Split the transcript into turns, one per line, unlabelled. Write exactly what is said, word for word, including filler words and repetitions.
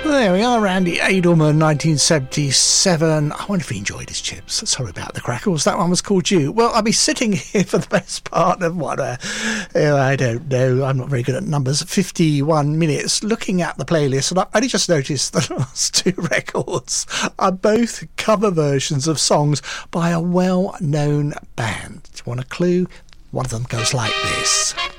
There we are, Randy Edelman, nineteen seventy-seven. I wonder if he enjoyed his chips. Sorry about the crackles. That one was called You. Well, I'll be sitting here for the best part of what, uh, oh, I don't know. I'm not very good at numbers. fifty-one minutes looking at the playlist, and I only just noticed the last two records are both cover versions of songs by a well-known band. Do you want a clue? One of them goes like this.